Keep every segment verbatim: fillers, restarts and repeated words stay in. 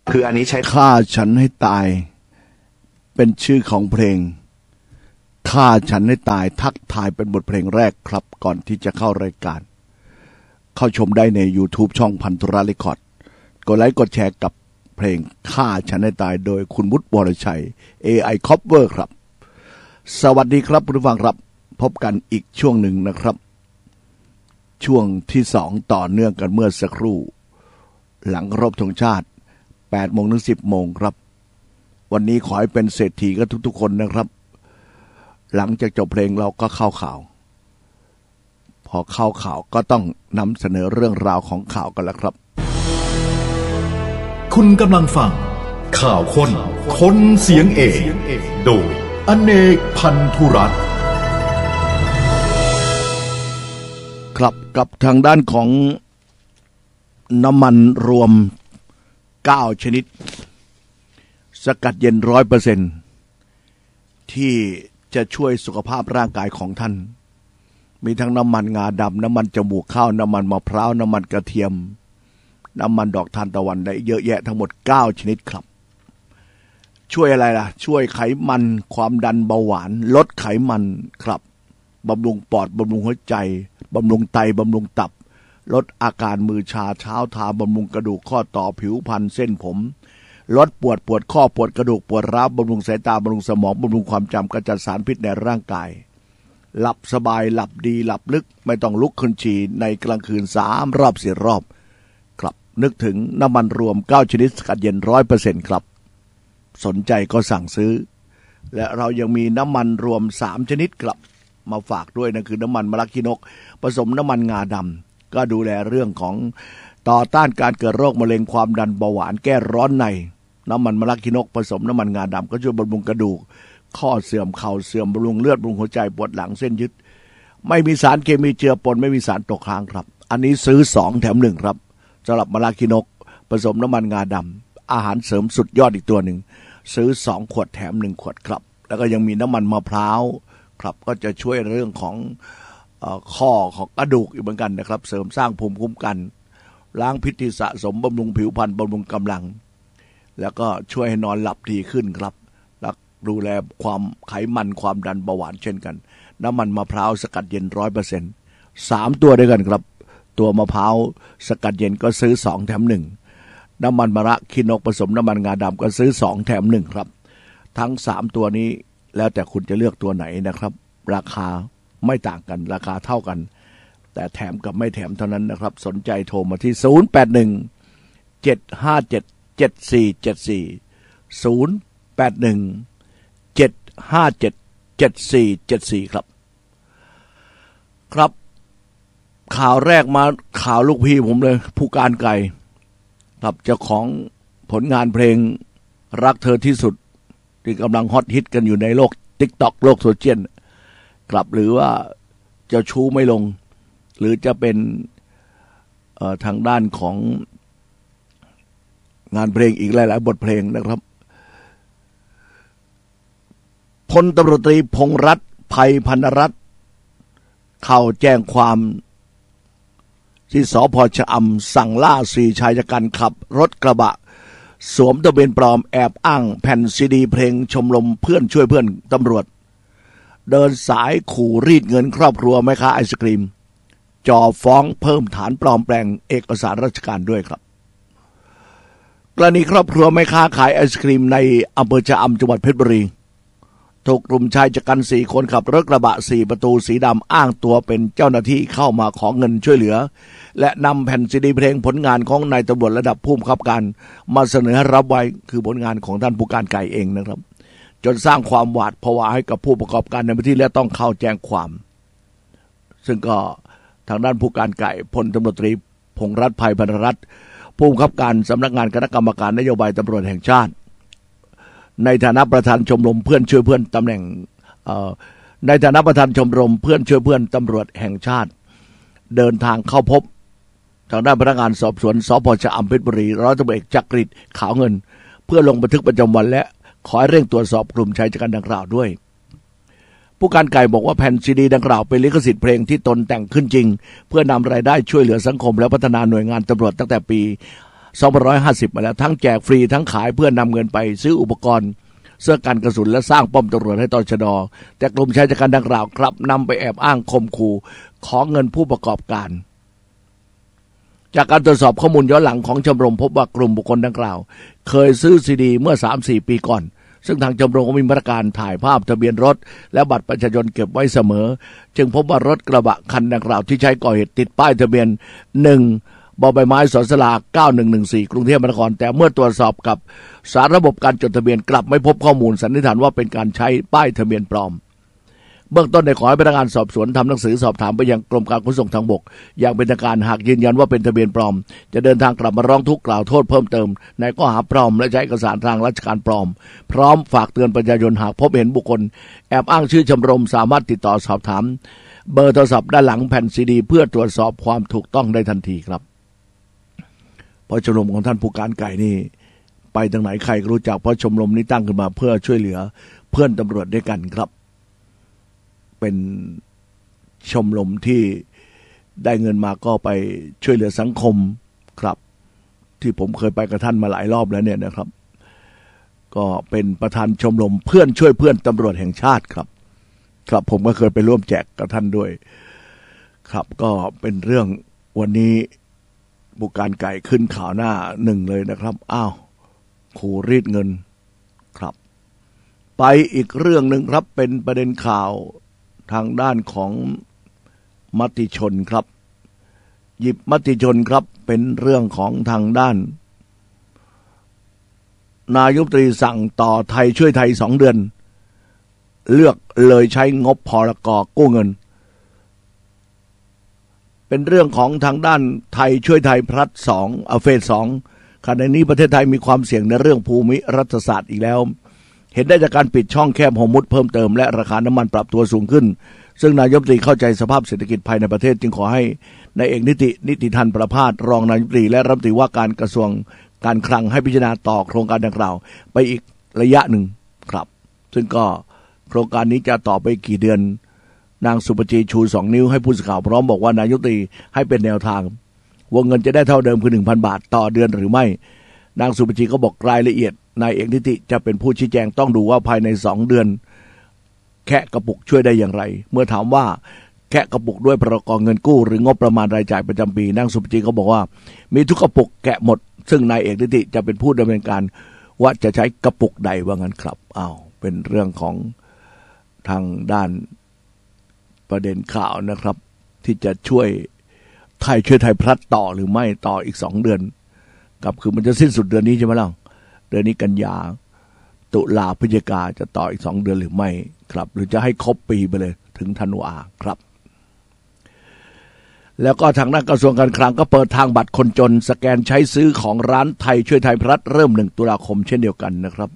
คืออันนี้ใช้ฆ่าฉันให้ตายเป็นชื่อของเพลงฆ่าฉันให้ตายทักทายเป็นบทเพลงแรกครับก่อนที่จะเข้ารายการเข้าชมได้ใน YouTube ช่องพันธุระเรคคอร์ดกดไลค์กดแชร์กับเพลงฆ่าฉันให้ตายโดยคุณวุฒิวรชัย เอ ไอ Cover ครับสวัสดีครับผู้ฟังครับพบกันอีกช่วงหนึ่งนะครับช่วงที่สองต่อเนื่องกันเมื่อสักครู่หลังรบธงชาติ แปดโมงถึงสิบโมงครับวันนี้ขอให้เป็นเศรษฐีกันทุกๆคนนะครับหลังจากจบเพลงเราก็เข้าข่าวพอเข้าข่าวก็ต้องนำเสนอเรื่องราวของข่าวกันแล้วครับคุณกำลังฟังข่าวคนคนเสียงเอกโดยอเนกพันธุรัตน์ครับกับทางด้านของน้ำมันรวมเก้าชนิดสกัดเย็น ร้อยเปอร์เซ็นต์ ที่จะช่วยสุขภาพร่างกายของท่านมีทั้งน้ำมันงาดำน้ำมันจมูกข้าวน้ำมันมะพร้าวน้ำมันกระเทียมน้ำมันดอกทานตะวันได้เยอะแยะทั้งหมดเก้าชนิดครับช่วยอะไรล่ะช่วยไขมันความดันเบาหวานลดไขมันครับบำรุงปอดบำรุงหัวใจบำรุงไตบำรุงตับลดอาการมือชาเท้าทาบำรุงกระดูกข้อต่อผิวพรรณเส้นผมลดปวดปวดข้อปวดกระดูกปวดร้าวบำรุงสายตาบำรุงสมองบำรุงความจำกระจัดสารพิษในร่างกายหลับสบายหลับดีหลับลึกไม่ต้องลุกขึ้นฉี่ในกลางคืนสามรอบสี่รอบครับนึกถึงน้ำมันรวมเก้าชนิดสกัดเย็น ร้อยเปอร์เซ็นต์ ครับสนใจก็สั่งซื้อและเรายังมีน้ำมันรวมสามชนิดครับมาฝากด้วยนั่นคือน้ำมันมะระขี้นกผสมน้ำมันงาดำก็ดูแลเรื่องของต่อต้านการเกิดโรคมะเร็งความดันเบาหวานแก้ร้อนในน้ำมันมะระขี้นกผสมน้ำมันงาดำก็ช่วยบำรุงกระดูกข้อเสื่อมเข่าเสื่อมบำรุงเลือดบำรุงหัวใจปวดหลังเส้นยึดไม่มีสารเคมีเจือปนไม่มีสารตกค้างครับอันนี้ซื้อสองแถมหนึ่งครับสำหรับมะระขี้นกผสมน้ำมันงาดำอาหารเสริมสุดยอดอีกตัวหนึ่งซื้อสองขวดแถมหนึ่งขวดครับแล้วก็ยังมีน้ำมันมะพร้าวครับก็จะช่วยเรื่องของเอ่อข้อของกระดูกอีกเหมือนกันนะครับเสริมสร้างภูมิคุ้มกันล้างพิษที่สะสมบำรุงผิวพรรณบำรุงกำลังแล้วก็ช่วยให้นอนหลับดีขึ้นครับและดูแลความไขมันความดันเบาหวานเช่นกันน้ำมันมะพร้าวสกัดเย็น ร้อยเปอร์เซ็นต์ สามตัวด้วยกันครับตัวมะพร้าวสกัดเย็นก็ซื้อสองแถมหนึ่งน้ำมันมะระขี้นกผสมน้ำมันงาดำก็ซื้อสองแถมหนึ่งครับทั้งสามตัวนี้แล้วแต่คุณจะเลือกตัวไหนนะครับราคาไม่ต่างกันราคาเท่ากันแต่แถมกับไม่แถมเท่านั้นนะครับสนใจโทรมาที่ศูนย์ แปด หนึ่ง เจ็ด ห้า เจ็ด เจ็ด สี่ เจ็ด สี่ ศูนย์ แปด หนึ่ง เจ็ด ห้า เจ็ด เจ็ด สี่ เจ็ด สี่ครับครับข่าวแรกมาข่าวลูกพี่ผมเลยผู้การไก่ครับเจ้าของผลงานเพลงรักเธอที่สุดที่กำลังฮอตฮิตกันอยู่ในโลก TikTok โลกโซเชียลกลับหรือว่าเจ้าชู้ไม่ลงหรือจะเป็นทางด้านของงานเพลงอีกหลายๆบทเพลงนะครับพลตำรวจตรีพงษ์รัตน์ไพพรรณรัตน์เข้าแจ้งความที่สภ.ชะอำสั่งล่าสี่ชายชะกันขับรถกระบะสวมทะเบียนปลอมแอบอ้างแผ่นซีดีเพลงชมรมเพื่อนช่วยเพื่อนตำรวจเดินสายขู่รีดเงินครอบครัวแม่ค้าไอศกรีมจ่อฟ้องเพิ่มฐานปลอมแปลงเอกสารราชการด้วยครับกรณีครอบครัวแม่ค้าขายไอศกรีมในอำเภอชะอำจังหวัดเพชรบุรีถูกกลุ่มชายชะกันสี่คนขับรถกระบะสี่ประตูสีดำอ้างตัวเป็นเจ้าหน้าที่เข้ามาขอเงินช่วยเหลือและนำแผ่นซีดีเพลงผลงานของนายตำรวจระดับผู้บังคับการมาเสนอให้รับไว้คือผลงานของท่านผู้การไก่เองนะครับจนสร้างความหวาดผวาให้กับผู้ประกอบการในพื้นที่และต้องเข้าแจ้งความซึ่งก็ทางด้านผู้การไก่พลตำรวจตรีพงษ์รัตน์ไพพรรณรัตน์ผู้บังคับการสำนักงานคณะกรรมการนโยบายตำรวจแห่งชาติในฐานะประธานชมรมเพื่อนช่วยเพื่อนตำแหน่งในฐานะประธานชมรมเพื่อนช่วยเพื่อนตำรวจแห่งชาติเดินทางเข้าพบทางด้านพนักงานสอบสวนสภ.ชะอำเพชรบุรีร้อยตำรวจเอกจักริดขาวเงินเพื่อลงบันทึกประจำวันและขอให้เร่งตรวจสอบกลุ่มชายชะกันดังกล่าวด้วยผู้การไก่บอกว่าแผ่นซีดีดังกล่าวเป็นลิขสิทธิ์เพลงที่ตนแต่งขึ้นจริงเพื่อนำรายได้ช่วยเหลือสังคมและพัฒนาหน่วยงานตำรวจตั้งแต่ปีสองพันห้าร้อยห้าสิบมาแล้วทั้งแจกฟรีทั้งขายเพื่อนำเงินไปซื้ออุปกรณ์เสื้อกันกระสุนและสร้างป้อมตำรวจให้ตชด.แต่กลุ่มชายชะกันดังกล่าวครับนำไปแอบอ้างข่มขู่ขอเงินผู้ประกอบการจากการตรวจสอบข้อมูลย้อนหลังของชมรมพบว่ากลุ่มบุคคลดังกล่าวเคยซื้อซีดีเมื่อ สามถึงสี่ ปีก่อนซึ่งทางชมรมก็มีมาตรการถ่ายภาพทะเบียนรถและบัตรประชาชนเก็บไว้เสมอจึงพบว่ารถกระบะคันดังกล่าวที่ใช้ก่อเหตุติดป้ายทะเบียนหนึ่งบอใบไม้สสลาเก้าหนึ่งหนึ่งสี่กรุงเทพมหานครแต่เมื่อตรวจสอบกับสารระบบการจดทะเบียนกลับไม่พบข้อมูลสันนิษฐานว่าเป็นการใช้ป้ายทะเบียนปลอมเบื้องต้นได้ขอให้พนักงานสอบสวนทำหนังสือสอบถามไปยังกรมการขนส่งทางบกอย่างเป็นทางการหากยืนยันว่าเป็นทะเบียนปลอมจะเดินทางกลับมาร้องทุกข์กล่าวโทษเพิ่มเติมในข้อหาปลอมและใช้เอกสารทางราชการปลอมพร้อมฝากเตือนประชาชนหากพบเห็นบุคคลแอบอ้างชื่อชมรมสามารถติดต่อสอบถามเบอร์โทรศัพท์ด้านหลังแผ่นซีดีเพื่อตรวจสอบความถูกต้องได้ทันทีครับเพราะชมรมของท่านผู้การไก่นี่ไปทางไหนใครก็รู้จักเพราะชมรมนี้ตั้งขึ้นมาเพื่อช่วยเหลือเพื่อนตำรวจด้วยกันครับเป็นชมรมที่ได้เงินมาก็ไปช่วยเหลือสังคมครับที่ผมเคยไปกับท่านมาหลายรอบแล้วเนี่ยนะครับก็เป็นประธานชมรมเพื่อนช่วยเพื่อนตำรวจแห่งชาติครับครับผมก็เคยไปร่วมแจกกับท่านด้วยครับก็เป็นเรื่องวันนี้ผู้การไก่ขึ้นข่าวหน้าหนึ่งเลยนะครับอ้าวขู่รีดเงินครับไปอีกเรื่องหนึ่งครับเป็นประเด็นข่าวทางด้านของมติชนครับหยิบมติชนครับเป็นเรื่องของทางด้านนายกรัฐมนตรีสั่งต่อไทยช่วยไทยสองเดือนเลือกเลยใช้งบพรก.กู้เงินเป็นเรื่องของทางด้านไทยช่วยไทยพลัดสองอเฟสสองขณะนี้ประเทศไทยมีความเสี่ยงในเรื่องภูมิรัฐศาสตร์อีกแล้วเห็นได้จากการปิดช่องแคบฮอร์มุซเพิ่มเติมและราคาน้ำมันปรับตัวสูงขึ้นซึ่งนายกรัฐมนตรีเข้าใจสภาพเศรษฐกิจภายในประเทศจึงขอให้นายเอกนิตินิติธันประภาสรองนายกรัฐมนตรีและรัฐมนตรีว่าการกระทรวงการคลังให้พิจารณาต่อโครงการดังกล่าวไปอีกระยะหนึ่งครับซึ่งก็โครงการนี้จะต่อไปกี่เดือนนางสุปจีชูสองนิ้วให้ผู้สื่อข่าวพร้อมบอกว่านายกรัฐมนตรีให้เป็นแนวทางวงเงินจะได้เท่าเดิมคือ หนึ่งพัน บาทต่อเดือนหรือไม่นางสุปจีก็บอกรายละเอียดนายเอกนิติจะเป็นผู้ชี้แจงต้องดูว่าภายในสองเดือนแคะกระปุกช่วยได้อย่างไรเมื่อถามว่าแคะกระปุกด้วยพรก.เงินกู้หรืองบประมาณรายจ่ายประจำปีนางสุปจีก็บอกว่ามีทุกกระปุกแกะหมดซึ่งนายเอกนิติจะเป็นผู้ดำเนินการว่าจะใช้กระปุกใดว่างั้นครับอ้าวเป็นเรื่องของทางด้านประเด็นข่าวนะครับที่จะช่วยไทยช่วยไทยพลัดต่อหรือไม่ต่ออีกสองเดือนกับคือมันจะสิ้นสุดเดือนนี้ใช่ไหมล่ะเดือนนี้กันยาตุลาพฤศจิกาจะต่ออีกสองเดือนหรือไม่ครับหรือจะให้ครบปีไปเลยถึงธันวาครับแล้วก็ทางด้านกระทรวงการคลังก็เปิดทางบัตรคนจนสแกนใช้ซื้อของร้านไทยช่วยไทยพลัดเริ่มหนึ่งตุลาคมเช่นเดียวกันนะครับ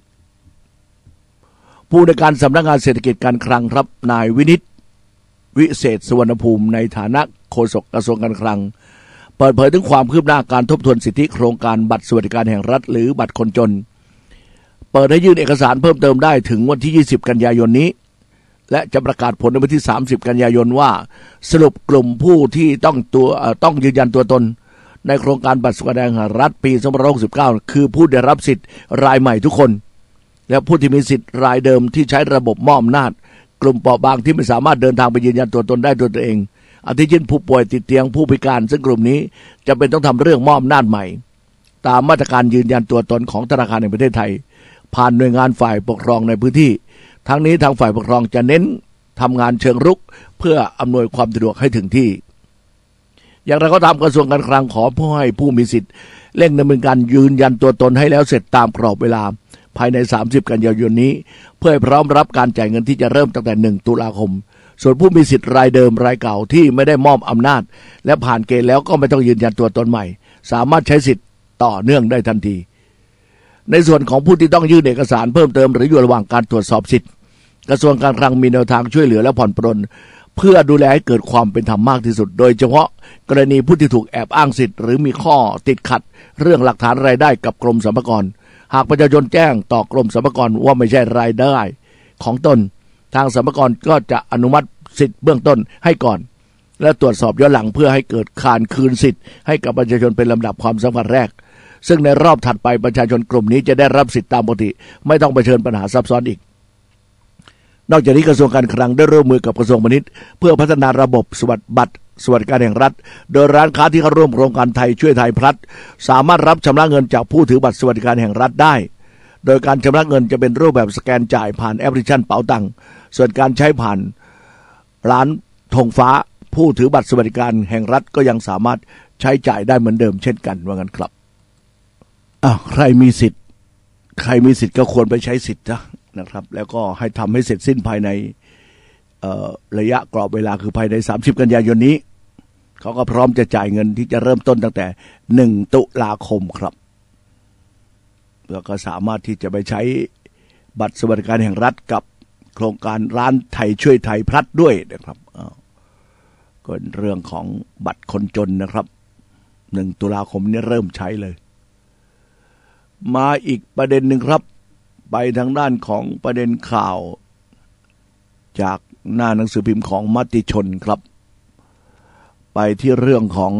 ผู้ในการสำนักงานเศรษฐกิจการคลังครับนายวินิตวิเศษสุวรรณภูมิในฐานะโฆษกกระทรวงการคลังเปิดเผยถึงความคืบหน้าการทบทวนสิทธิโครงการบัตรสวัสดิการแห่งรัฐหรือบัตรคนจนเปิดให้ยื่นเอกสารเพิ่มเติมได้ถึงวันที่ยี่สิบกันยายนนี้และจะประกาศผลในวันที่สามสิบกันยายนว่าสรุปกลุ่มผู้ที่ต้องตัวต้องยืนยันตัวตนในโครงการบัตรสวัสดิการแห่งรัฐปีสองพันห้าร้อยหกสิบเก้าคือผู้ได้รับสิทธิ์รายใหม่ทุกคนและผู้ที่มีสิทธิ์รายเดิมที่ใช้ระบบมอบอำนาจกลุ่มเปราะบางที่ไม่สามารถเดินทางไปยืนยันตัวตนได้ด้วยตัวเองอาทิเช่นผู้ป่วยติดเตียงผู้พิการซึ่งกลุ่มนี้จะเป็นต้องทำเรื่องมอบอำนาจใหม่ตามมาตรการยืนยันตัวตนของธนาคารแห่งประเทศไทยผ่านหน่วยงานฝ่ายปกครองในพื้นที่ทั้งนี้ทางฝ่ายปกครองจะเน้นทำงานเชิงรุกเพื่ออำนวยความสะดวกให้ถึงที่อย่างไรก็ตามกระทรวงการคลังขอผู้ให้ผู้มีสิทธิ์เร่งดำเนินการยืนยันตัวตนให้แล้วเสร็จตามกรอบเวลาภายในสามสิบกันยายนนี้เพื่อให้พร้อมรับการจ่ายเงินที่จะเริ่มตั้งแต่หนึ่งตุลาคมส่วนผู้มีสิทธิ์รายเดิมรายเก่าที่ไม่ได้มอบอำนาจและผ่านเกณฑ์แล้วก็ไม่ต้องยืนยันตัวตนใหม่สามารถใช้สิทธิ์ต่อเนื่องได้ทันทีในส่วนของผู้ที่ต้องยื่นเอกสารเพิ่มเติมหรืออยู่ระหว่างการตรวจสอบสิทธิ์กระทรวงการคลังมีแนวทางช่วยเหลือและผ่อนปรนเพื่อดูแลให้เกิดความเป็นธรรมมากที่สุดโดยเฉพาะกรณีผู้ที่ถูกแอบอ้างสิทธิ์หรือมีข้อติดขัดเรื่องหลักฐานรายได้กับกรมสรรพากรหากประชาชนแจ้งต่อกรมสรรพากรว่าไม่ใช่รายได้ของตนทางสรรพากรก็จะอนุมัติสิทธิ์เบื้องต้นให้ก่อนและตรวจสอบย้อนหลังเพื่อให้เกิดการคืนสิทธิ์ให้กับประชาชนเป็นลำดับความสำคัญแรกซึ่งในรอบถัดไปประชาชนกลุ่มนี้จะได้รับสิทธิตามปกติไม่ต้องเผชิญปัญหาซับซ้อนอีกนอกจากนี้กระทรวงการคลังได้ร่วมมือกับกระทรวงพาณิชย์เพื่อพัฒนาระบบสวัสดิบัตรสวัสดิการแห่งรัฐโดยร้านค้าที่เข้าร่วมโครงการไทยช่วยไทยพลัดสามารถรับชำระเงินจากผู้ถือบัตรสวัสดิการแห่งรัฐได้โดยการชำระเงินจะเป็นรูปแบบสแกนจ่ายผ่านแอปพลิเคชันเป๋าตังค์ส่วนการใช้ผ่านร้านธงฟ้าผู้ถือบัตรสวัสดิการแห่งรัฐก็ยังสามารถใช้จ่ายได้เหมือนเดิมเช่นกันว่างั้นครับอ่ะใครมีสิทธิ์ใครมีสิทธิ์ก็ควรไปใช้สิทธิ์นะครับแล้วก็ให้ทำให้เสร็จสิ้นภายในระยะกรอบเวลาคือภายในสามสิบกันยายนนี้เขาก็พร้อมจะจ่ายเงินที่จะเริ่มต้นตั้งแต่หนึ่งตุลาคมครับแล้วก็สามารถที่จะไปใช้บัตรสวัสดิการแห่งรัฐกับโครงการร้านไทยช่วยไทยพลัดด้วยนะครับก็เรื่องของบัตรคนจนนะครับหนึ่งตุลาคมนี้เริ่มใช้เลยมาอีกประเด็นหนึ่งครับไปทางด้านของประเด็นข่าวจากหน้าหนังสือพิมพ์ของมติชนครับไปที่เรื่องของ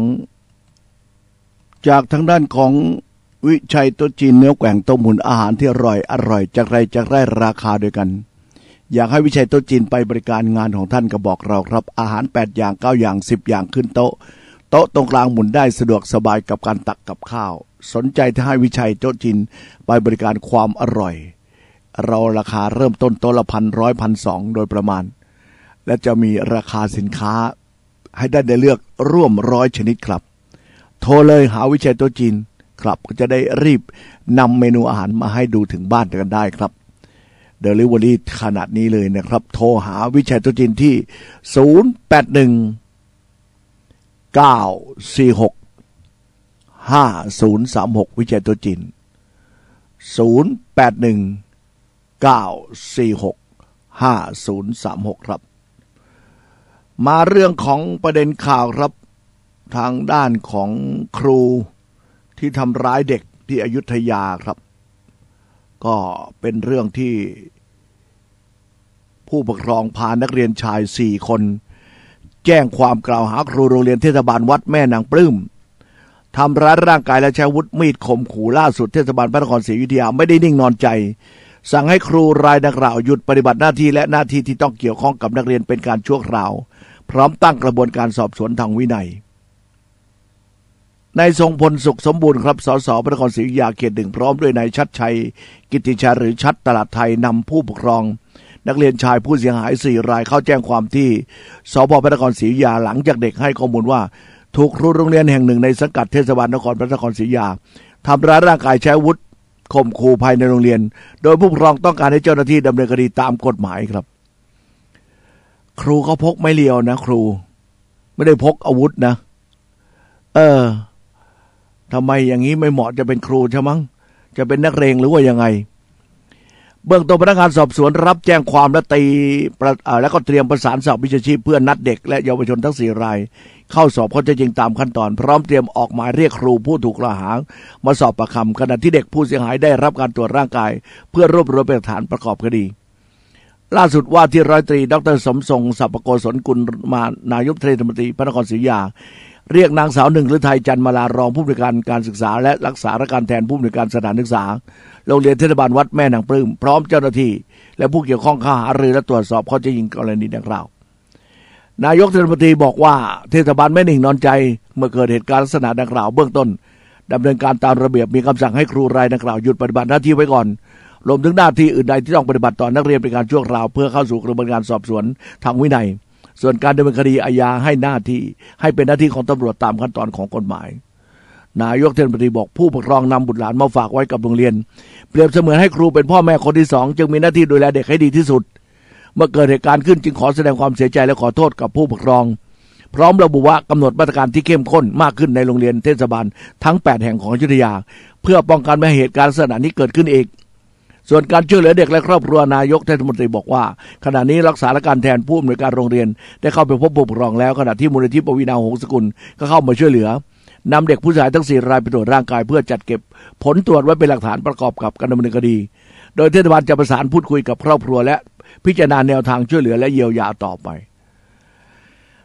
จากทางด้านของวิชัยโต๊ะจีนเนื้อแกว่งต้มหุ่นอาหารที่อร่อยอร่อยจากไรจากไรราคาด้วยกันอยากให้วิชัยโต๊ะจีนไปบริการงานของท่านก็บอกเราครับอาหารแปดอย่างเก้าอย่างสิบอย่างขึ้นโต๊ะโต๊ะตรงกลางหมุนได้สะดวกสบายกับการตักกับข้าวสนใจที่ให้วิชัยโต๊ะจีนไปบริการความอร่อยเราราคาเริ่มต้นโต๊ะละพันร้อยพันสองโดยประมาณและจะมีราคาสินค้าให้ได้ได้เลือกร่วมร้อยชนิดครับโทรเลยหาวิชัยโต๊ะจีนครับก็จะได้รีบนำเมนูอาหารมาให้ดูถึงบ้านกันได้ครับเดลิเวอรี่ขนาดนี้เลยนะครับโทรหาวิชัยโต๊ะจีนที่ศูนย์ แปด หนึ่ง เก้า สี่ หก ห้า ศูนย์ สาม หกวิชัยโต๊ะจีนศูนย์ แปด หนึ่ง เก้า สี่ หก ห้า ศูนย์ สาม หกครับมาเรื่องของประเด็นข่าวครับทางด้านของครูที่ทำร้ายเด็กที่อยุธยาครับก็เป็นเรื่องที่ผู้ปกครองพานักเรียนชายสี่คนแจ้งความกล่าวหาครูโรงเรียนเทศบาลวัดแม่นางปลื้มทำร้ายร่างกายและใช้อาวุธมีดข่มขู่ล่าสุดเทศบาลพระนครศรีอยุธยาไม่ได้นิ่งนอนใจสั่งให้ครูรายดังกล่าวหยุดปฏิบัติหน้าที่และหน้าที่ที่ต้องเกี่ยวข้องกับนักเรียนเป็นการชั่วคราวพร้อมตั้งกระบวนการสอบสวนทางวินัยนายทรงพลสุขสมบูรณ์ครับสสพระนครศรีอยุธยาเขตหนึ่งพร้อมด้วยนายชัดชัยกิติชัยหรือชัดตลาดไทยนำผู้ปกครองนักเรียนชายผู้เสียหายสี่รายเข้าแจ้งความที่สพพระนครศรีอยุธยาหลังจากเด็กให้ข้อมูลว่าถูกครูโรงเรียนแห่งหนึ่งในสังกัดเทศบาลนครพระนครศรีอยุธยาทำร้ายร่างกายใช้อาวุธข่มขู่ภายในโรงเรียนโดยผู้ปกครองต้องการให้เจ้าหน้าที่ดำเนินคดีตามกฎหมายครับครูเขาพกไม้เรียวนะครูไม่ได้พกอาวุธนะเออทำไมอย่างนี้ไม่เหมาะจะเป็นครูใช่มั้งจะเป็นนักเรียนหรือว่ายังไงเบื้องต้นพนักงานสอบสวนรับแจ้งความและตีแล้วก็เตรียมประสานสอบวิชาชีพเพื่อนัดเด็กและเยาวชนทั้งสี่รายเข้าสอบข้อเท็จจริงตามขั้นตอนพร้อมเตรียมออกหมายเรียกครูผู้ถูกกล่าวหามาสอบปากคำขณะที่เด็กผู้เสียหายได้รับการตรวจร่างกายเพื่อรวบรวมเป็นหลักฐานประกอบคดีล่าสุดว่าที่ร้อยตรีดร.สมทรงสัพพโกศลกุลมานายกเทศมนตรีพระนครศรีอยุธยาเรียกนางสาวหนึ่งฤทัยจันทร์มาลารองผู้อำนวยการการศึกษาและรักษาราชการแทนผู้อำนวยการสถานศึกษาโรงเรียนเทศบาลวัดแม่นางปลื้มพร้อมเจ้าหน้าที่และผู้เกี่ยวข้องเข้าหารือและตรวจสอบข้อเท็จจริงกรณีดังกล่าวนายกเทศมนตรีบอกว่าเทศบาลไม่นิ่งนอนใจเมื่อเกิดเหตุการณ์ลักษณะดังกล่าวเบื้องต้นดำเนินการตามระเบียบมีคำสั่งให้ครูรายดังกล่าวหยุดปฏิบัติหน้าที่ไว้ก่อนรวมถึงหน้าที่อื่นใดที่ต้องปฏิบัติต่อนักเรียนเป็นการชั่วคราวเพื่อเข้าสู่กระบวนการสอบสวนทางวินัยส่วนการดำเนินคดีอาญาให้หน้าที่ให้เป็นหน้าที่ของตำรวจตามขั้นตอนของกฎหมายนายกเทศมนตรีบอกผู้ปกครองนำบุตรหลานมาฝากไว้กับโรงเรียนเปรียบเสมือนให้ครูเป็นพ่อแม่คนที่สองจึงมีหน้าที่ดูแลเด็กให้ดีที่สุดเมื่อเกิดเหตุการณ์ขึ้นจึงขอแสดงความเสียใจและขอโทษกับผู้ปกครองพร้อมระบุว่ากำหนดมาตรการที่เข้มข้นมากขึ้นในโรงเรียนเทศบาลทั้งแปดแห่งของอยุธยาเพื่อป้องกันไม่ให้เหตุการณ์ลักษณะนี้เกิดขึ้นอีกส่วนการช่วยเหลือเด็กและครอบครัวนายกเทศมนตรีบอกว่าขณะนี้รักษาราชการแทนผู้อำนวยการโรงเรียนได้เข้าไปพบผู้ปกครองแล้วขณะที่มูลนิธิปวีณาหงสกุลก็เข้ามาช่วยเหลือนำเด็กผู้เสียหายทั้งสี่รายไปตรวจร่างกายเพื่อจัดเก็บผลตรวจไว้เป็นหลักฐานประกอบกับการดำเนินคดีโดยเทศบาลจะประสานพูดคุยกับครอบครัวและพิจารณาแนวทางช่วยเหลือและเยียวยาต่อไป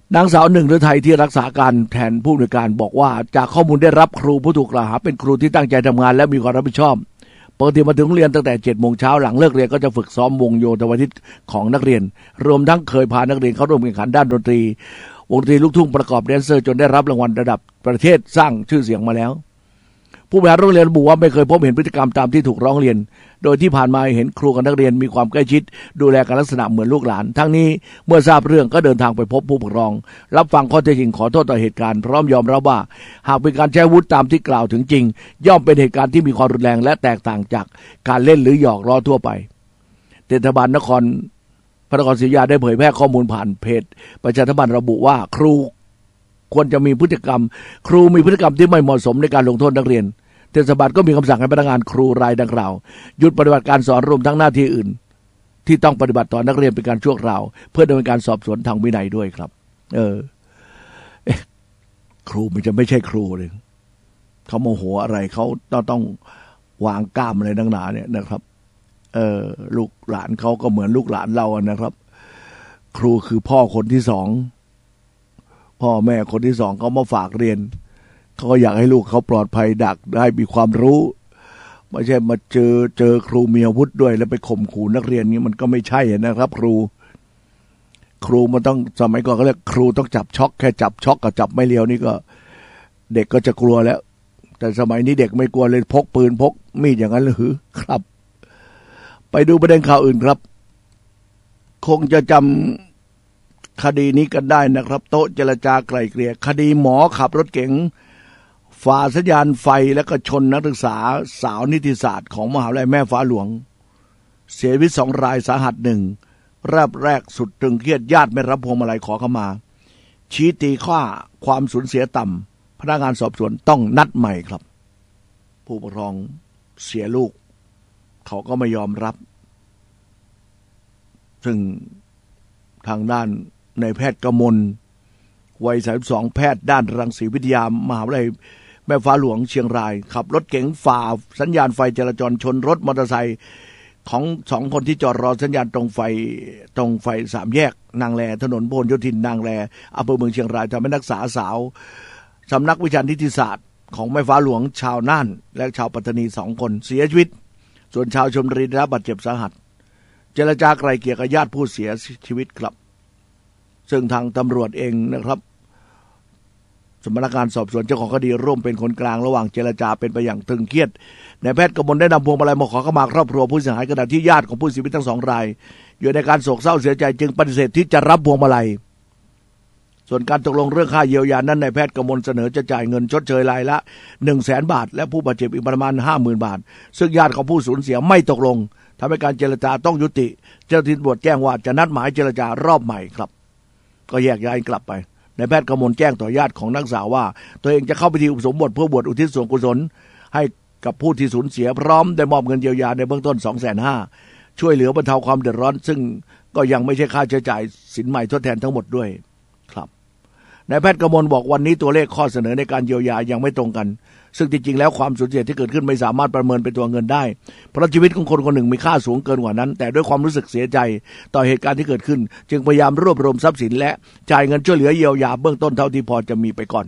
นางสาวหนึ่งฤทัยที่รักษาการแทนผู้อำนวยการบอกว่าจากข้อมูลได้รับครูผู้ถูกกล่าวหาเป็นครูที่ตั้งใจทำงานและมีความรับผิดชอบปกติมาถึงโรงเรียนตั้งแต่เจ็ดโมงเช้าหลังเลิกเรียนก็จะฝึกซ้อมวงโยธวาทิตของนักเรียนรวมทั้งเคยพานักเรียนเข้าร่วมแข่งขันด้านดนตรีวงดนตรีลูกทุ่งประกอบแดนเซอร์จนได้รับรางวัลระดับประเทศสร้างชื่อเสียงมาแล้วผู้บริหารโรงเรียนระบุว่าไม่เคยพบเห็นพฤติกรรมตามที่ถูกร้องเรียนโดยที่ผ่านมาเห็นครูกับนักเรียนมีความใกล้ชิดดูแลกันลักษณะเหมือนลูกหลานทั้งนี้เมื่อทราบเรื่องก็เดินทางไปพบผู้ปกครองรับฟังข้อเท็จจริงขอโทษต่อเหตุการณ์พร้อมยอมรับว่าหากเป็นการใช้อาวุธตามที่กล่าวถึงจริงย่อมเป็นเหตุการณ์ที่มีความรุนแรงและแตกต่างจากการเล่นหรือหยอกล้อทั่วไปเทศบาลนครพระนครศรีอยุธยาได้เผยแพร่ข้อมูลผ่านเพจประชาสัมพันธ์ระบุว่าครูควรจะมีพฤติกรรมครูมีพฤติกรรมที่ไม่เหมาะสมในการลงโทษนักเรียนเทศบาลก็มีคำสั่งให้พนักงานครูรายดังกล่าวหยุดปฏิบัติการสอนรวมทั้งหน้าที่อื่นที่ต้องปฏิบัติต่อนักเรียนเป็นการชั่วคราวเพื่อดำเนินการสอบสวนทางวินัยด้วยครับเออเอ๊ะครูมันจะไม่ใช่ครูเลยเขาโมโหอะไรเขาต้องต้องวางกล้ามอะไรดังหนาเนี่ยนะครับเออลูกหลานเขาก็เหมือนลูกหลานเรานะครับครูคือพ่อคนที่สองพ่อแม่คนที่สองเขามาฝากเรียนเขาก็อยากให้ลูกเขาปลอดภัยดักได้มีความรู้ไม่ใช่มาเจอเจอครูมีอาวุธด้วยแล้วไปข่มขู่นักเรียนนี้มันก็ไม่ใช่นะครับครูครูมันต้องสมัยก่อนเขาเรียกครูต้องจับช็อกแค่จับช็อกกับจับไม่เลียวนี่ก็เด็กก็จะกลัวแล้วแต่สมัยนี้เด็กไม่กลัวเลยพกปืนพกมีดอย่างนั้นหรือครับไปดูประเด็นข่าวอื่นครับคงจะจำคดีนี้กันได้นะครับโต๊ะเจรจาไกล่เกลี่ยคดีหมอขับรถเก๋งฝ่าสัญญาณไฟแล้วก็ชนนักศึกษาสาวนิติศาสตร์ของมหาวิทยาลัยแม่ฟ้าหลวงเสียชีวิตสองรายสาหัสหนึ่งแรกแรกสุดตึงเครียดญาติไม่รับพวงมาลัยขอเข้ามาชี้ตีข้อความสูญเสียต่ำพนักงานสอบสวนต้องนัดใหม่ครับผู้ปกครองเสียลูกเขาก็ไม่ยอมรับซึ่งทางด้านนายแพทย์กมลวัยสามสิบสองแพทย์ด้านรังสีวิทยามหาวิทยาลัยแม่ฟ้าหลวงเชียงรายขับรถเก๋งฝ่าสัญญาณไฟจราจรชนรถมอเตอร์ไซค์ของสองคนที่จอดรอสัญญาณตรงไฟตรงไฟสามแยกนางแลถนนพหลโยธินนางแลอำเภอเมืองเชียงรายทำให้นักศึกษาสาวสำนักวิชานิติศาสตร์ของแม่ฟ้าหลวงชาวน่านและชาวปัตตานีสองคนเสียชีวิตส่วนชาวชลบุรีได้รับบาดเจ็บสาหัสเจรจาไกล่เกลี่ยกับญาติผู้เสียชีวิตครับซึ่งทางตำรวจเองนะครับสำนักงานสอบสวนเจ้าของคดีร่วมเป็นคนกลางระหว่างเจรจาเป็นไปอย่างตึงเครียดนายแพทย์กมลได้นำพวงมาลัยมาขอเข้ามาครอบครัวผู้เสียหายขณะที่ญาติของผู้เสียชีวิตทั้งสองรายอยู่ในการโศกเศร้าเสียใจจึงปฏิเสธที่จะรับพวงมาลัยส่วนการตกลงเรื่องค่าเยียวยานั้นนายแพทย์กมลเสนอจะจ่ายเงินชดเชยรายละหนึ่งแสนบาทและผู้บาดเจ็บอีกประมาณห้าหมื่นบาทซึ่งญาติของผู้สูญเสียไม่ตกลงทำให้การเจรจาต้องยุติเจ้าหน้าที่ตำรวจแจ้งว่าจะนัดหมายเจรจารอบใหม่ครับก็แยกย้ายกลับไปนายแพทย์กมลแจ้งต่อญาติของนักศึกษาว่าตัวเองจะเข้าพิธีอุปสมบทเพื่อบวชอุทิศส่วนกุศลให้กับผู้ที่สูญเสียพร้อมได้มอบเงินเยียวยาในเบื้องต้น สองแสนห้าพัน ช่วยเหลือบรรเทาความเดือดร้อนซึ่งก็ยังไม่ใช่ค่าใช้จ่ายสินใหม่ทดแทนทั้งหมดด้วยครับนายแพทย์กมลบอกวันนี้ตัวเลขข้อเสนอในการเยียวยายังไม่ตรงกันซึ่งจริงๆแล้วความสูญเสียที่เกิดขึ้นไม่สามารถประเมินเป็นตัวเงินได้เพราะชีวิตของคนคนหนึ่งมีค่าสูงเกินกว่านั้นแต่ด้วยความรู้สึกเสียใจต่อเหตุการณ์ที่เกิดขึ้นจึงพยายามรวบรวมทรัพย์สินและจ่ายเงินช่วยเหลือเยียวยาเบื้องต้นเท่าที่พอจะมีไปก่อน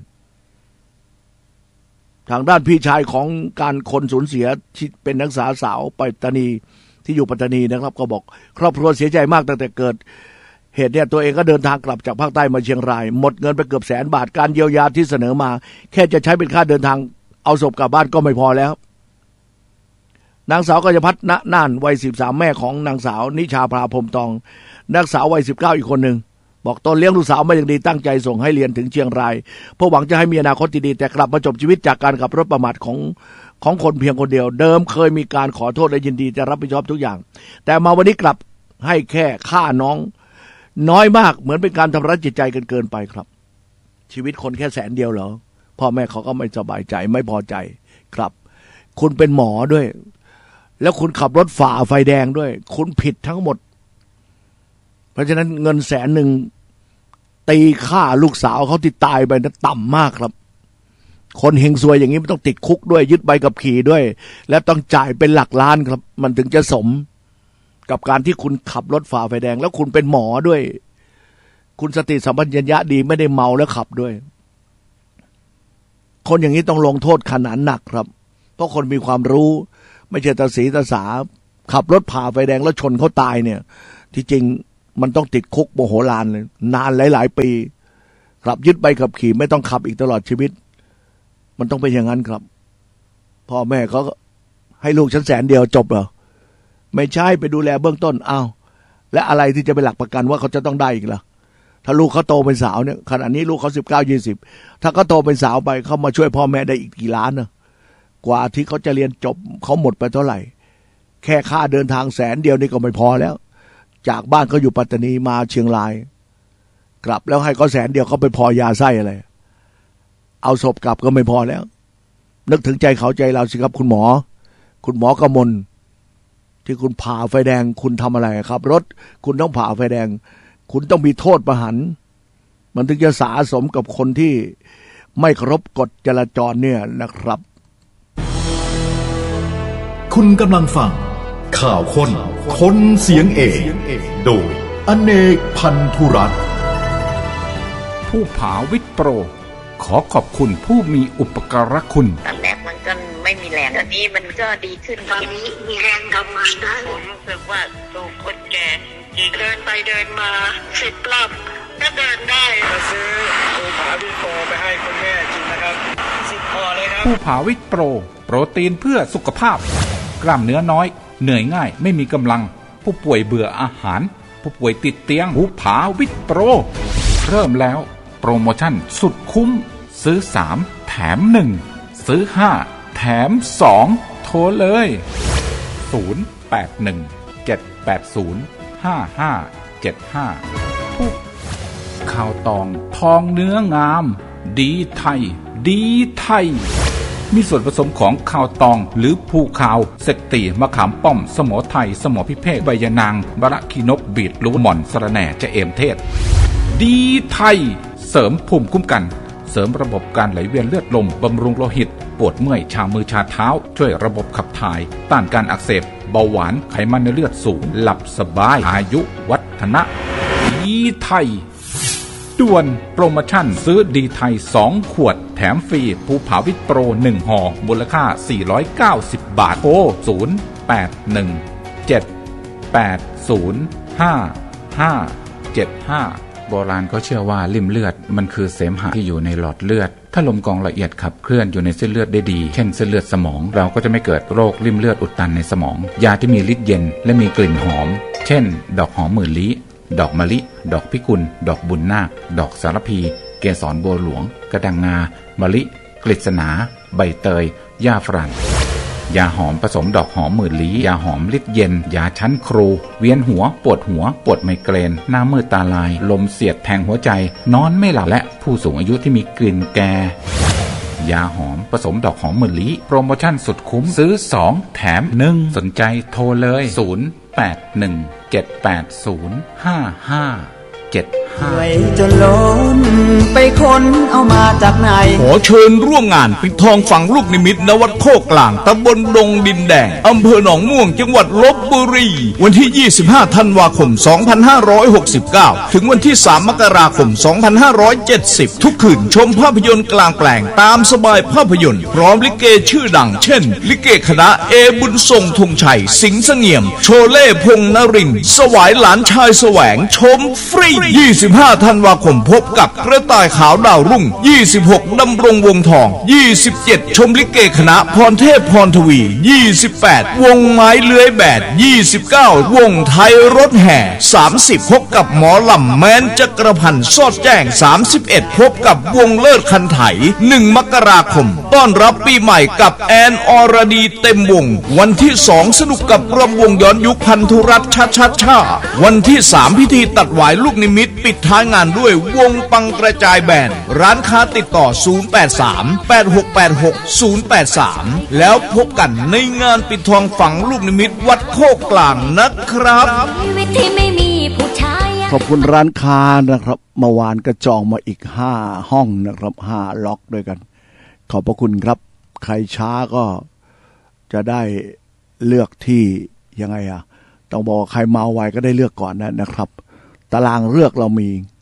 ทางด้านพี่ชายของการคนสูญเสียที่เป็นนักศึกษาสาวปัตตานีที่อยู่ปัตตานีนะครับก็บอกครอบครัวเสียใจมากตั้งแต่เกิดเหตุเนี่ยตัวเองก็เดินทางกลับจากภาคใต้มาเชียงรายหมดเงินไปเกือบแสนบาทการเยียวยาที่เสนอมาแค่จะใช้เป็นค่าเดินทางเอาศพกลับบ้านก็ไม่พอแล้วนางสาวกัญญพัฒน์ณน่านวัยสิบสามแม่ของนางสาวนิชาภาพรหมทองนักสาววัยสิบเก้าอีกคนหนึ่งบอกตนเลี้ยงลูกสาวมาอย่างดีตั้งใจส่งให้เรียนถึงเชียงรายเพื่อหวังจะให้มีอนาคตที่ดีแต่กลับมาจบชีวิตจากการขับรถประมาทของของคนเพียงคนเดียวเดิมเคยมีการขอโทษและยินดีจะรับผิดชอบทุกอย่างแต่มาวันนี้กลับให้แค่ฆ่าน้องน้อยมากเหมือนเป็นการทำร้ายจิตใจกันเกินไปครับชีวิตคนแค่แสนเดียวเหรอพ่อแม่เขาก็ไม่สบายใจไม่พอใจครับคุณเป็นหมอด้วยแล้วคุณขับรถฝ่าไฟแดงด้วยคุณผิดทั้งหมดเพราะฉะนั้นเงินแสนหนึ่งตีฆ่าลูกสาวเขาที่ตายไปนั้นต่ำมากครับคนเฮงซวยอย่างนี้มันต้องติดคุกด้วยยึดใบขับขี่ด้วยและต้องจ่ายเป็นหลักล้านครับมันถึงจะสมกับการที่คุณขับรถฝ่าไฟแดงแล้วคุณเป็นหมอด้วยคุณสติสัมปชัญญะดีไม่ได้เมาแล้วขับด้วยคนอย่างนี้ต้องลงโทษขนาดหนักครับเพราะคนมีความรู้ไม่ใช่ตาสีตาสาขับรถผ่าไฟแดงแล้วชนเขาตายเนี่ยที่จริงมันต้องติดคุกโมโหลานเลยนานหลายๆปีครับยึดใบขับขี่ไม่ต้องขับอีกตลอดชีวิตมันต้องเป็นอย่างนั้นครับพ่อแม่เขาให้ลูกฉันแสนเดียวจบเหรอไม่ใช่ไปดูแลเบื้องต้นอ้าวและอะไรที่จะเป็นหลักประกันว่าเขาจะต้องได้อีกล่ะถ้าลูกเขาโตเป็นสาวเนี่ยขณะนี้ลูกเขาสิบเก้ายี่สิบถ้าเขาโตเป็นสาวไปเขามาช่วยพ่อแม่ได้อีกกี่ล้านนะกว่าที่เขาจะเรียนจบเขาหมดไปเท่าไหร่แค่ค่าเดินทางแสนเดียวนี่ก็ไม่พอแล้วจากบ้านเขาอยู่ปัตตานีมาเชียงรายกลับแล้วให้เขาแสนเดียวเขาไปพอยาไส้อะไรเอาศพกลับก็ไม่พอแล้วนึกถึงใจเขาใจเราสิครับคุณหมอคุณหมอกมลที่คุณผ่าไฟแดงคุณทำอะไรครับรถคุณต้องผ่าไฟแดงคุณต้องมีโทษประหารมันถึงจะสะสมกับคนที่ไม่เคารพกฎจราจรเนี่ยนะครับคุณกำลังฟังข่าวคนคนเสียงเอกโดยอเนกพันธุรัตน์ผู้ผาวิทย์โปรขอขอบคุณผู้มีอุปการะคุณตอนแรกมันก็ไม่มีแรงตอนนี้มันก็ดีขึ้นตอนนี้มีแรงทำงานได้ผมรู้สึกว่าสูงคนแก่จริงเดินไปเดินมาสิบรอบก็เดินได้มาซื้อผู้ผาวิทย์โปรไปให้คุณแม่กินนะครับสิบพอเลยครับผู้ผาวิทย์โปรโปรตีนเพื่อสุขภาพกล้ามเนื้อน้อยเหนื่อยง่ายไม่มีกำลังผู้ป่วยเบื่ออาหารผู้ป่วยติดเตียงผู้ผาวิทย์โปรเริ่มแล้วโปรโมชั่นสุดคุ้มซื้อสามแถมหนึ่งซื้อห้าแถมสองโทรเลยศูนย์ แปด หนึ่ง เจ็ด แปด ศูนย์ ห้า ห้า เจ็ด ห้าผู้ข้าวตองทองเนื้องามดีไทยดีไทยมีส่วนผสมของข้าวตองหรือภูขาวเสกตีมะขามป้อมสมอไทยสมอพิเภกใบยะนางบะระขีนกบีดลูกหม่อนสะระแหน่จะเอมเทศดีไทยเสริมภูมิคุ้มกันเสริมระบบการไหลเวียนเลือดลมบำรุงโลหิตปวดเมื่อยชามือชาเท้าช่วยระบบขับถ่ายต้านการอักเสบเบาหวานไขมันในเลือดสูงหลับสบายอายุวัฒนะดีไทยด่วนโปรโมชั่นซื้อดีไทยสองขวดแถมฟรีภูผาวิทย์โปรหนึ่งห่อมูลค่าสี่ร้อยเก้าสิบบาทโทรศูนย์ แปด หนึ่ง เจ็ด แปด ศูนย์ ห้า ห้า เจ็ด ห้าโบราณก็เชื่อว่าลิ่มเลือดมันคือเสมหะที่อยู่ในหลอดเลือดถ้าลมกองละเอียดขับเคลื่อนอยู่ในเส้นเลือดได้ดีเช่นเส้นเลือดสมองเราก็จะไม่เกิดโรคลิ่มเลือดอุดตันในสมองยาที่มีฤทธิ์เย็นและมีกลิ่นหอมเช่นดอกหอมหมื่นลี้ดอกมะลิดอกพิกุลดอกบุญนาคดอกสารพีเกสรบัวหลวงกระดังงามะลิกฤษณาใบเตยหญ้าฝรั่งยาหอมผสมดอกหอมหมื่นลี้ยาหอมฤทธิ์เย็นยาชั้นครูเวียนหัวปวดหัวปวดไมเกรนหน้ามืดตาลายลมเสียดแทงหัวใจนอนไม่หลับและผู้สูงอายุที่มีกลิ่นแก่ยาหอมผสมดอกหอมหมื่นลี้โปรโมชั่นสุดคุ้มซื้อสองแถมหนึ่งสนใจโทรเลยศูนย์ แปด หนึ่ง เจ็ด แปด ศูนย์ ห้า ห้า เจ็ด ห้าจนล้นไปค้นเอามาจากไหนขอเชิญร่วมงานปิดทองฝังลูกนิมิตณวัดโคกกลางตำบลดงดินแดงอำเภอหนองม่วงจังหวัดลพบุรีวันที่ยี่สิบห้าธันวาคมสองพันห้าร้อยหกสิบเก้าถึงวันที่สามมกราคมสองพันห้าร้อยเจ็ดสิบทุกคืนชมภาพยนตร์กลางแปลงตามสบายภาพยนตร์พร้อมลิเกชื่อดังเช่นลิเกคณะเอบุญทรงธงชัยสิงห์เสงี่ยมโชเล่พงษ์นรินทร์สวายหลานชายแสวงชมฟรียี่สิบห้าธันวาคมพบกับกระต่ายขาวดาวรุ่งยี่สิบหกดำรงวงทองยี่สิบเจ็ดชมลิเกคณะพรเทพพรทวียี่สิบแปดวงไม้เลื้อยแบดยี่สิบเก้าวงไทยรถแห่สามสิบพบกับหมอลำแม้นจักรพันธ์สอดแจ้งสามสิบเอ็ดพบกับวงเลิศคันไถหนึ่งมกราคมต้อนรับปีใหม่กับแอนอรดีเต็มวงวันที่สองสนุกกับรำวงย้อนยุคพันธุรัตน์ชาชาชาวันที่สามพิธีตัดหวายลูกนิมิตปิดท้ายงานด้วยวงปังกระจายแบนร้านค้าติดต่อศูนย์ แปด สาม แปด หก แปด หก ศูนย์ แปด สามแล้วพบกันในงานปิดทองฝังลูกนิมิตวัดโคกกลางนะครับขอบคุณร้านค้านะครับเมื่อวานก็จองมาอีกห้าห้องนะครับห้าล็อกด้วยกันขอบพระคุณครับใครช้าก็จะได้เลือกที่ยังไงอะต้องบอกใครมาไวก็ได้เลือกก่อนนะนะครับตารางเลือกเรามี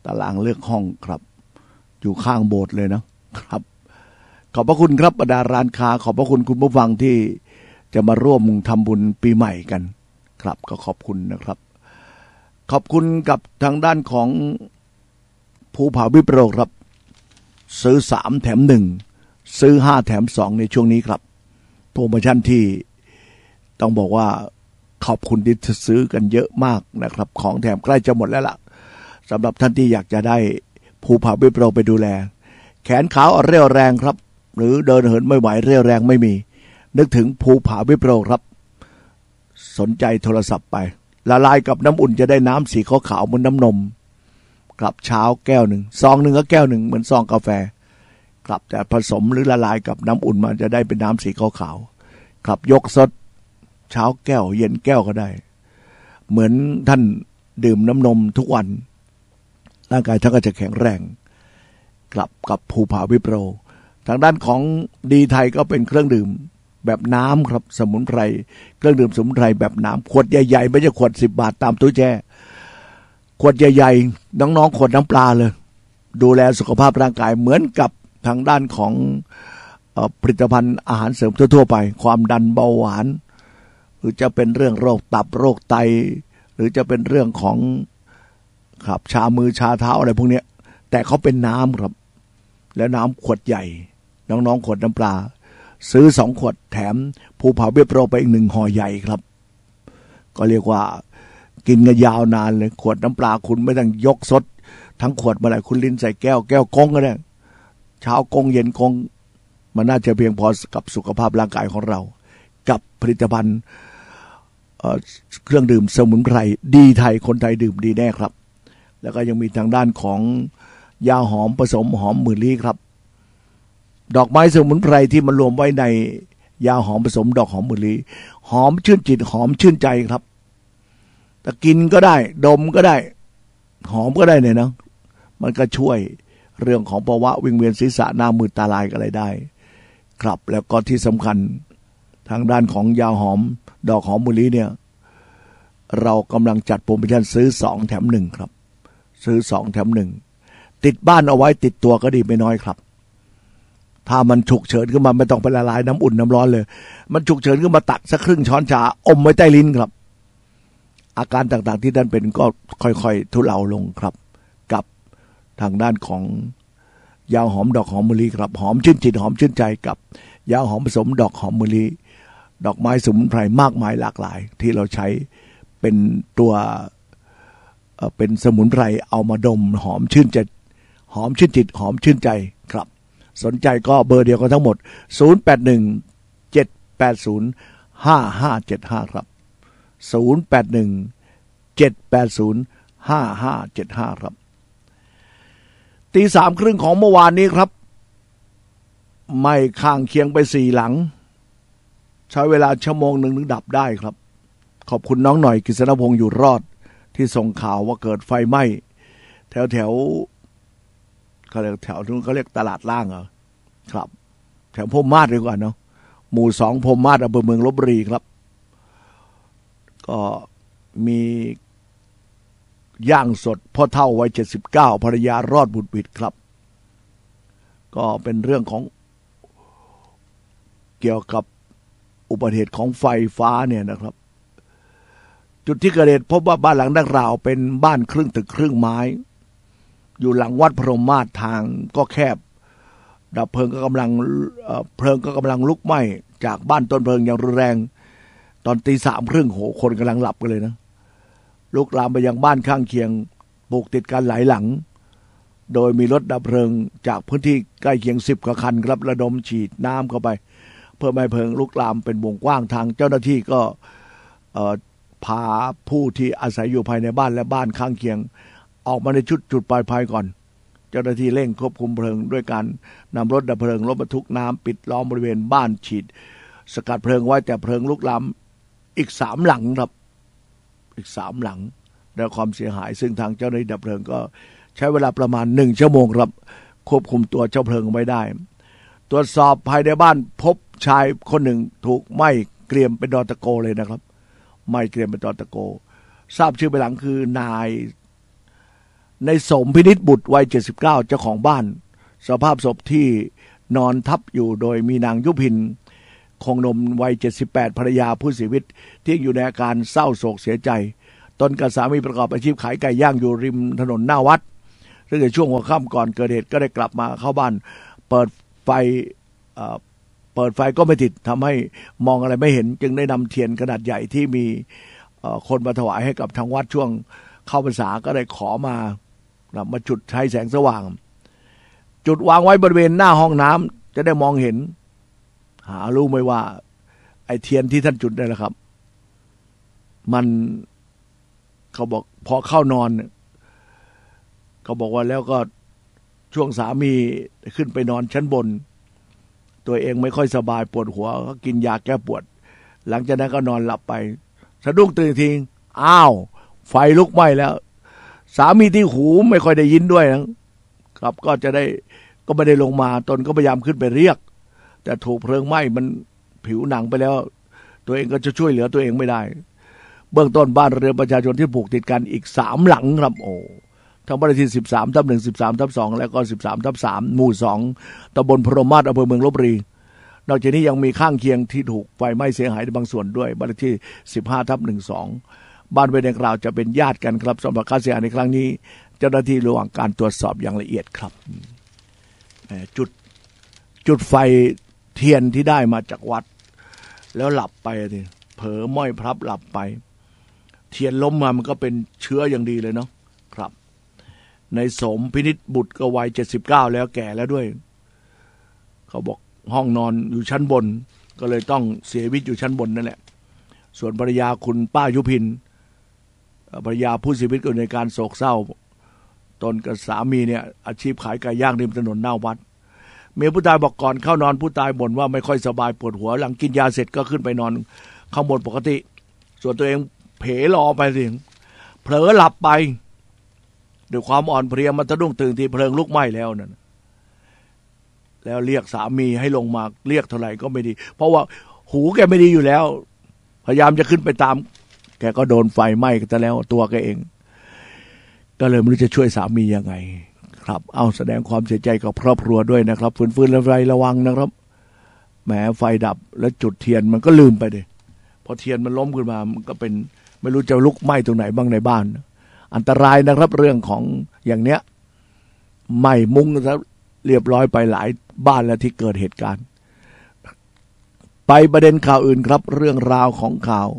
ตารางเลือกห้องครับอยู่ข้างโบสถ์เลยนะครับขอบพระคุณครับบรรดาร้านค้าขอบพระคุณคุณผู้ฟังที่จะมาร่วมทำบุญปีใหม่กันครับก็ขอบคุณนะครับขอบคุณกับทางด้านของภูผาวิปโรครับซื้อสามแถมหนึ่งซื้อห้าแถมสองในช่วงนี้ครับโปรโมชั่นที่ต้องบอกว่าขอบคุณที่ซื้อกันเยอะมากนะครับของแถมใกล้จะหมดแล้วล่ะสำหรับท่านที่อยากจะได้ภูผาวิปโรไปดูแลแขนขาอ่อนเรี่ยวแรงครับหรือเดินเหินไม่ไหวเรี่ยวแรงไม่มีนึกถึงภูผาวิปโรครับสนใจโทรศัพท์ไปละลายกับน้ำอุ่นจะได้น้ำสีขาวๆเหมือนน้ำนมกลับเช้าแก้วหนึ่งซองหนึ่งก็แก้วหนึ่งเหมือนซองกาแฟกลับแต่ผสมหรือละลายกับน้ำอุ่นมันจะได้เป็นน้ำสีขาวๆครับยกสดเช้าแก้วเย็นแก้วก็ได้เหมือนท่านดื่มน้ำนมทุกวันร่างกายท่านก็จะแข็งแรงกลับกับภูผาวิปโรทางด้านของดีไทยก็เป็นเครื่องดื่มแบบน้ำครับสมุนไพรเครื่องดื่มสมุนไพรแบบน้ำขวดใหญ่ๆไม่ใช่ขวดสิบบาทตามตู้แช่ขวดใหญ่ๆน้องๆขวดน้ำปลาเลยดูแลสุขภาพร่างกายเหมือนกับทางด้านของผลิตภัณฑ์อาหารเสริมทั่วๆไปความดันเบาหวานหรือจะเป็นเรื่องโรคตับโรคไตหรือจะเป็นเรื่องของครับชามือชาเท้าอะไรพวกนี้แต่เขาเป็นน้ำครับแล้วน้ำขวดใหญ่น้องๆขวดน้ำปลาซื้อสองขวดแถมภูผาวิปโรไปอีกหนึ่งห่อใหญ่ครับก็เรียกว่ากินกันยาวนานเลยขวดน้ำปลาคุณไม่ต้องยกซดทั้งขวดมาเลยคุณลิ้นใส่แก้วแก้วกงก็ได้เช้ากงเย็นกงมันน่าจะเพียงพอกับสุขภาพร่างกายของเรากับผลิตภัณฑ์เครื่องดื่มสมุนไพรดีไทยคนไทยดื่มดีแน่ครับแล้วก็ยังมีทางด้านของยาหอมผสมหอมหมื่นลี้ครับดอกไม้สมุนไพรที่มันรวมไว้ในยาหอมผสมดอกหอมหมื่นลี้หอมชื่นจิตหอมชื่นใจครับแต่กินก็ได้ดมก็ได้หอมก็ได้เนี่ยนะมันก็ช่วยเรื่องของภาวะวิงเวียนศีรษะหน้ามืดตาลายอะไรได้ครับแล้วก็ที่สำคัญทางด้านของยาหอมดอกหอมหมื่นลี้เนี่ยเรากำลังจัดโปรโมชั่นซื้อสองแถมหนึ่งครับซื้อสองแถมหนึ่งติดบ้านเอาไว้ติดตัวก็ดีไม่น้อยครับถ้ามันฉุกเฉินขึ้นมาไม่ต้องไปละลายน้ำอุ่นน้ำร้อนเลยมันฉุกเฉินขึ้นมาตักสักครึ่งช้อนชาอมไว้ใต้ลิ้นครับอาการต่างๆที่ท่านเป็นก็ค่อยๆทุเลาลงครับกับทางด้านของยาหอมดอกหอมมะลิครับหอมชื่นจิตหอมชื่นใจกับยาหอมผสมดอกหอมมะลิดอกไม้สมุนไพรมากมายหลากหลายที่เราใช้เป็นตัวเป็นสมุนไพรเอามาดมหอมชื่นใจหอมชื่นจิตหอมชื่นใจครับสนใจก็เบอร์เดียวกันทั้งหมดศูนย์ แปด หนึ่ง เจ็ด แปด ศูนย์ ห้า ห้า เจ็ด ห้าครับศูนย์ แปด หนึ่ง เจ็ด แปด ศูนย์ ห้า ห้า เจ็ด ห้าครับตีสามครึ่งของเมื่อวานนี้ครับไหม้ข้างเคียงไปสี่หลังใช้เวลาชั่วโมงหนึ่งถึงดับได้ครับขอบคุณน้องหน่อยกฤษณพงษ์อยู่รอดที่ส่งข่าวว่าเกิดไฟไหม้แถวแถวเขาเรียกแถวนู้นเขาเรียกตลาดล่างเหรอครับแถวพมมาศดีกว่าเนาะหมู่สองพมมาศอำเภอเมืองลพบุรีครับก็มีย่างสดพ่อเฒ่าวัยเจ็ดสิบเก้าภรรยารอดบุดหวิดครับก็เป็นเรื่องของเกี่ยวกับอุบัติเหตุของไฟฟ้าเนี่ยนะครับจุดที่เกิดเหตุพบว่าบ้านหลังดังกล่าวเป็นบ้านครึ่งตึกครึ่งไม้อยู่หลังวัดพรหมมาศทางก็แคบดับเพลิงก็กำลังเพลิงก็กำลังลุกไหม้จากบ้านต้นเพลิงอย่างรุนแรงตอนตีสามครึ่งโหคนกำลังหลับกันเลยนะลุกลามไปยังบ้านข้างเคียงปลูกติดกันหลายหลังโดยมีรถดับเพลิงจากพื้นที่ใกล้เคียงสิบกว่าคันครับระดมฉีดน้ำเข้าไปเพื่อไม่ให้เพลิงลุกลามเป็นวงกว้างทางเจ้าหน้าที่ก็พาผู้ที่อาศัยอยู่ภายในบ้านและบ้านข้างเคียงออกมาในชุดจุดปลายภัยก่อนเจ้าหน้าที่เร่งควบคุมเพลิงด้วยการนำรถดับเพลิงรถบรรทุกน้ำปิดล้อมบริเวณบ้านฉีดสกัดเพลิงไว้แต่เพลิงลุกลามอีกสามหลังครับอีกสามหลังได้ความเสียหายซึ่งทางเจ้าหน้าที่ดับเพลิงก็ใช้เวลาประมาณหนึ่งชั่วโมงครับควบคุมตัวเจ้าเพลิงไว้ได้ตรวจสอบภายในบ้านพบชายคนหนึ่งถูกไหม้เกรียมเป็นดอตะโกเลยนะครับไหม้เกรียมเป็นดอตะโกทราบชื่อภายหลังคือนายในสมพินิจบุตรวัยเจ็ดสิบเก้าเจ้าของบ้านสภาพศพที่นอนทับอยู่โดยมีนางยุพินคงนมวัยเจ็ดสิบแปดภรรยาผู้เสียชีวิตที่อยู่ในอาการเศร้าโศกเสียใจตนกับสามีประกอบอาชีพขายไก่ย่างอยู่ริมถนนหน้าวัดซึ่งในช่วงหัวค่ำก่อนเกิดเหตุก็ได้กลับมาเข้าบ้านเปิดไฟเอ่อเปิดไฟก็ไม่ติดทำให้มองอะไรไม่เห็นจึงได้นำเทียนขนาดใหญ่ที่มีคนมาถวายให้กับทางวัดช่วงเข้าพรรษาก็ได้ขอมามาจุดใช้แสงสว่างจุดวางไว้บริเวณหน้าห้องน้ำจะได้มองเห็นหารู้ไหมว่าไอ้เทียนที่ท่านจุดได้แล้วครับมันเขาบอกพอเข้านอนเขาบอกว่าแล้วก็ช่วงสามีขึ้นไปนอนชั้นบนตัวเองไม่ค่อยสบายปวดหัวก็กินยาแก้ปวดหลังจากนั้นก็นอนหลับไปสะดุ้งตื่นทีอ้าวไฟลุกไหม้แล้วสามีที่หูไม่ค่อยได้ยินด้วยนะครับก็จะได้ก็ไม่ได้ลงมาตนก็พยายามขึ้นไปเรียกแต่ถูกเพลิงไหม้มันผิวหนังไปแล้วตัวเองก็จะช่วยเหลือตัวเองไม่ได้เบื้องต้นบ้านเรือนประชาชนที่ปลูกติดกันอีกสามหลังครับโอ้ทั้งบ้านเลขที่สิบสามทับหนึ่ง สิบสามทับสองแล้วก็สิบสามทับสามหมู่สองตำบลพรหมมาศอำเภอเมืองลพบุรีนอกจากนี้ยังมีข้างเคียงที่ถูกไฟไหม้เสียหายในบางส่วนด้วยบ้านเลขที่สิบห้าทับหนึ่งสองบ้านเวรดังกล่าวจะเป็นญาติกันครับสำหรับค่าเสียหายในครั้งนี้เจ้าหน้าที่ระหว่างการตรวจสอบอย่างละเอียดครับจุดจุดไฟเทียนที่ได้มาจากวัดแล้วหลับไปทีเผลอม้อยพลับหลับไปเทียนล้มมามันก็เป็นเชื้ออย่างดีเลยเนาะครับในสมพินิจบุตรก็วัยเจ็ดสิบเก้าแล้วแก่แล้วด้วยเขาบอกห้องนอนอยู่ชั้นบนก็เลยต้องเสียชีวิตอยู่ชั้นบนนั่นแหละส่วนภรรยาคุณป้ายุพินภรรยาผู้เสียชีวิตก็ในการโศกเศร้าตนกับสามีเนี่ยอาชีพขายไก่ย่างริมถนนหน้าวัดเมียผู้ตายบอกก่อนเข้านอนผู้ตายบ่นว่าไม่ค่อยสบายปวดหัวหลังกินยาเสร็จก็ขึ้นไปนอนข้างบนปกติส่วนตัวเองเผลอรอไปสิเผลอหลับไปด้วยความอ่อนเพลียมันสะดุ้งตื่นที่เพลิงลุกไหม้แล้วนั่นแล้วเรียกสามีให้ลงมาเรียกเท่าไหร่ก็ไม่ดีเพราะว่าหูแกไม่ดีอยู่แล้วพยายามจะขึ้นไปตามแกก็โดนไฟไหม้กันแล้วตัวแกเองก็เลยไม่รู้จะช่วยสามียังไงครับเอาแสดงความเสียใจกับครอบครัวด้วยนะครับฟื้นๆแล้วไรระวังนะครับแหมไฟดับแล้วจุดเทียนมันก็ลืมไปเลยพอเทียนมันล้มขึ้นมามันก็เป็นไม่รู้จะลุกไหม้ตรงไหนบ้างในบ้านอันตรายนะครับเรื่องของอย่างเนี้ยไหม้มุ้งแล้วเรียบร้อยไปหลายบ้านแล้วที่เกิดเหตุการณ์ไปประเด็นข่าวอื่นครับเรื่องราวของข่าว